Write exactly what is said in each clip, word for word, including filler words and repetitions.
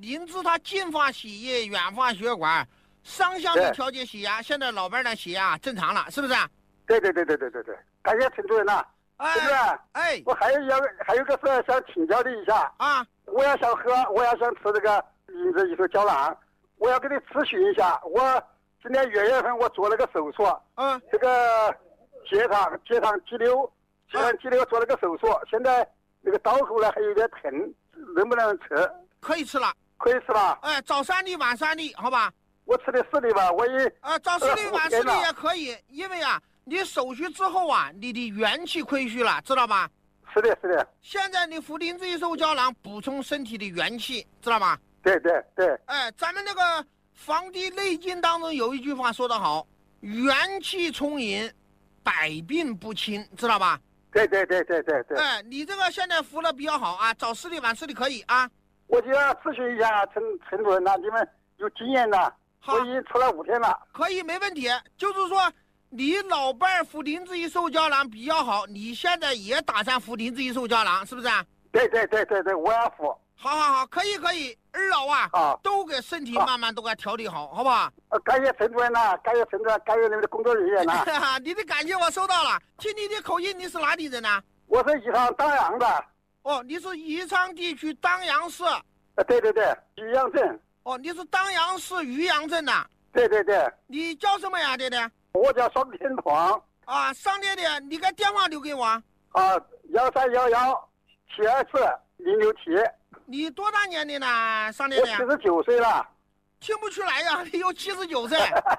灵芝它近发洗液，远发血管，双向的调节血压。现在老伴儿的血压正常了，是不是？ 对对对对对对对，感谢陈主任呐。 哎， 陈主任， 哎， 我还有要还有个事想请教你一下啊， 我要想喝，我要想吃这个灵芝益寿胶囊，我要跟你咨询一下。我今年元月份我做了个手术， 嗯， 这个结肠结肠肌瘤，结肠肌瘤做了个手术，现在那个刀口呢还有点疼，能不能吃？ 可以吃了， 可以吃吧？ 哎，早三粒晚三粒，好吧？ 我吃的四粒吧，我也啊，早四粒晚四粒也可以，因为啊，你手续之后啊，你的元气亏虚了，知道吧？ 是的，是的。 现在你服灵芝益寿胶囊补充身体的元气，知道吗？ 对对对。 哎，咱们那个《黄帝内经》当中有一句话说得好，元气充盈，百病不侵，知道吧？ 对对对对对对。 哎，你这个现在服的比较好啊，早四粒晚四粒可以啊。 我就要咨询一下陈陈主任呐，你们有经验的，我已经吃了五天了。 可以，没问题。就是说，你老伴儿服灵芝益寿胶囊比较好，你现在也打算服灵芝益寿胶囊，是不是？ 对对对对对，我要服。 好好好，可以可以，二老啊， 啊， 都给身体慢慢都给调理好，好不好？ 呃，感谢陈主任呐，感谢陈主任，感谢你们的工作人员呐。 你的感谢我收到了。听你的口音，你是哪里人呢？ 我是宜昌当阳的。 哦，你是宜昌地区当阳市。 呃，对对对，渔阳镇。 哦，你是当阳市渔阳镇的。 对对对。 你叫什么呀，爹爹？ 我叫商天团。 啊，商爹爹，你个电话留给我。 啊，幺三幺幺七二四零六七。 你多大年龄了，商爹爹？ 我七十九岁了。 听不出来呀，你有七十九岁。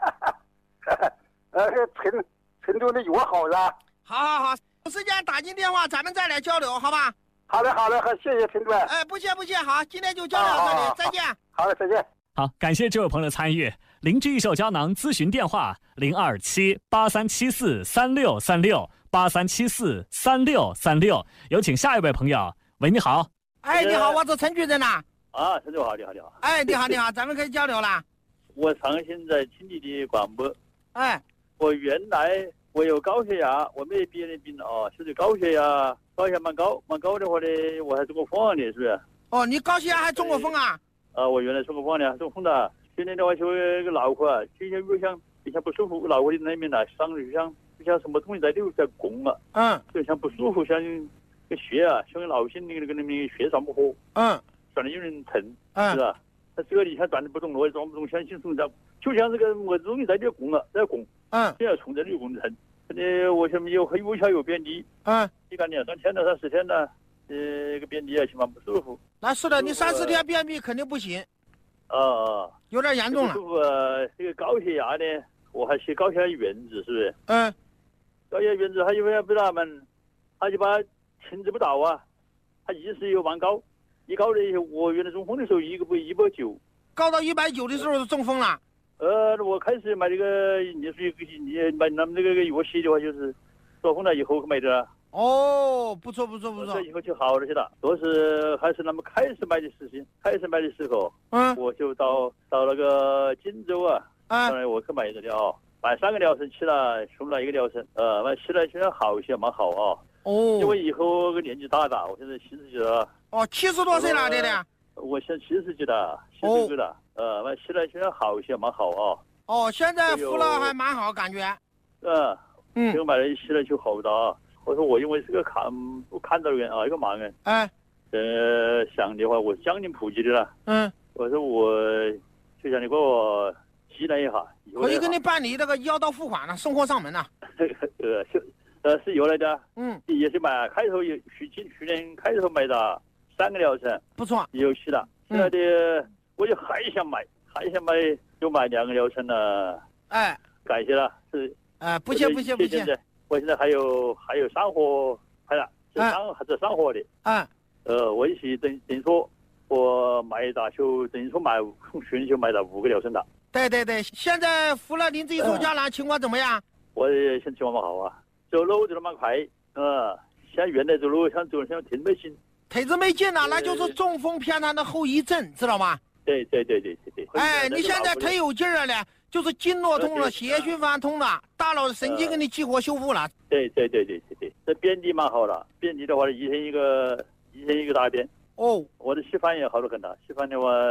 呃，陈陈主任有好了。 好好好，有时间打进电话，咱们再来交流，好吧？ 好的好的，好，谢谢陈主任。 哎，不谢不谢，好，今天就交流到这里， 啊、 再见。 好的，再见。 好，感谢这位朋友的参与。灵芝益寿胶囊咨询电话：零二七八三七四三六三六八三七四三六三六。有请下一位朋友。喂，你好。 哎，你好，我是陈主任呐。 啊，陈主任好，你好，你好。 哎，你好，你好，咱们可以交流了。 我常现在听你的广播。 哎， 我原来我有高血压，我没别的病哦，就是高血压，高血压蛮高，蛮高的话呢，我还中过风的，是不是？ 哦，你高血压还中过风啊？ 啊，我原来中过风的，中风的。现在的话就有个脑壳啊，就像有像有像不舒服，脑壳的那边呢，伤就像就像什么东西在流在拱啊， 嗯， 就像不舒服，像个血啊，像脑心那个那个那边血上不活， 嗯， 转的有点疼， 嗯， 是吧？它这个你看转的不动，我也转不动，像心痛在，就像这个我东西在这拱啊，在拱， 嗯， 现在冲在这拱的疼。呃，我现在有有小有便秘， 嗯， 你看两三天了，三四天了，呃，这个便秘啊，起码不舒服。 那是的，你三四天便秘肯定不行。 啊啊， 有点严重了。 不舒服啊，这个高血压呢，我还写高血压原子，是不是？ 嗯。 高血压原子，他因为不他们，他就把控制不到啊，他一时又蛮高，一高的以后，我原来中风的时候一个不一百九， 高到一百九的时候就中风了。 呃，我开始买这个，你说你买他们这个药洗的话，就是做风了以后买的。 哦，不错不错不错。 这以后就好了些了。都是还是那么开始买的事情，开始买的时候， 嗯， 我就到到那个荆州啊， 啊， 当然我去买的了，买三个疗程起来，送了一个疗程，呃，买起来现在好些，蛮好啊。 哦。 因为以后个年纪大大，我现在七十几了。 哦，七十多岁了，爹爹。 我现在七十几了，七十几了，呃，买起来现在好些，蛮好啊。 哦，现在服了还蛮好，感觉。 呃， 嗯， 这个买了起来就好的啊。我说我因为是个看不看到的人啊，一个盲人。 哎， 呃，想的话，我将近普及的了。 嗯， 我说我就想你给我积累一下， 可以给你办理那个药到付款了，送货上门了。 呃，是呃是有来的。 嗯， 也是买开头有去去去年开头买的三个疗程， 不错， 有戏了。现在的、嗯、我就还想买，还想买，就买两个疗程了。 哎， 感谢了，是。 哎，不谢不谢不谢。 我现在还有还有上货，还了，这上还是上货的。 嗯。 呃，我一起等等于说，我买到就等于说买从去年就买到五个疗程了。 对对对，现在服了灵芝益寿胶囊，情况怎么样？ 我现在情况蛮好啊，走路走得蛮快，呃，像原来走路像走像腿没劲。 腿子没劲了，那就是中风偏瘫的后遗症，知道吗？ 对对对对对对。 哎，你现在腿有劲了呢，就是经络通了，血液循环通了，大脑的神经给你激活修复了。 对对对对对对，这便秘蛮好了，便秘的话一天一个一天一个大便。 哦， 我的稀饭也好得很了，稀饭的话。